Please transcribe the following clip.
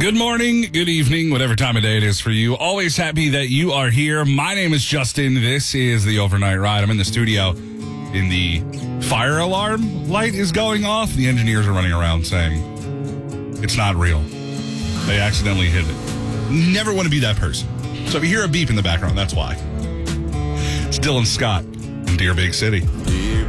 Good morning, good evening, whatever time of day it is for you. Always happy that you are here. My name is Justin. This is the Overnight Ride. I'm in the studio in the fire alarm light is going off. The engineers are running around saying it's not real. They accidentally hit it. Never want to be that person. So if you hear a beep in the background, that's why. It's Dylan Scott in Dear Big City. Dear